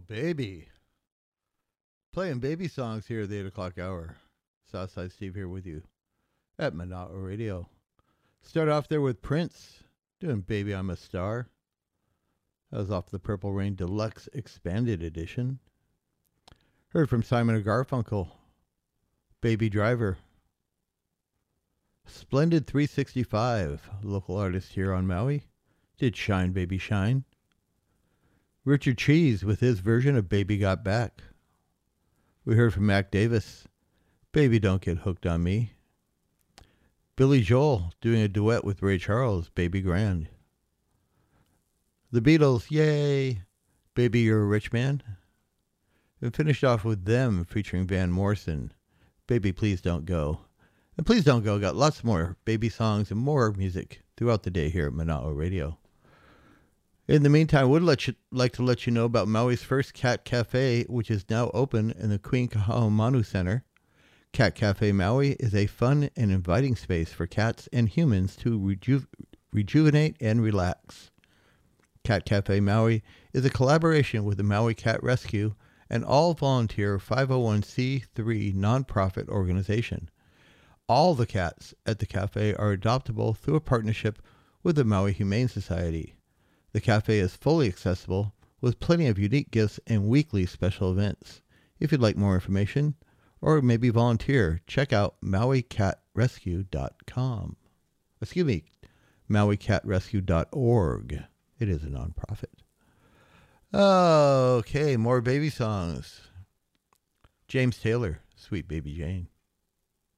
baby. Playing baby songs here at the 8 o'clock hour. Southside Steve here with you at Monotto Radio. Start off there with Prince doing Baby I'm a Star. That was off the Purple Rain Deluxe Expanded Edition. Heard from Simon and Garfunkel, Baby Driver. Splendid 365, local artist here on Maui, did Shine Baby Shine. Richard Cheese with his version of Baby Got Back. We heard from Mac Davis, Baby Don't Get Hooked on Me. Billy Joel doing a duet with Ray Charles, Baby Grand. The Beatles, yay, Baby You're a Rich Man. And finished off with them featuring Van Morrison, Baby Please Don't Go. And Please Don't Go got lots more baby songs and more music throughout the day here at Monotto Radio. In the meantime, I would like to let you know about Maui's first Cat Cafe, which is now open in the Queen Kaahumanu Center. Cat Cafe Maui is a fun and inviting space for cats and humans to rejuvenate and relax. Cat Cafe Maui is a collaboration with the Maui Cat Rescue, an all-volunteer 501c3 nonprofit organization. All the cats at the cafe are adoptable through a partnership with the Maui Humane Society. The cafe is fully accessible with plenty of unique gifts and weekly special events. If you'd like more information or maybe volunteer, check out MauiCatRescue.com. Excuse me, MauiCatRescue.org. It is a nonprofit. Okay, more baby songs. James Taylor, Sweet Baby Jane.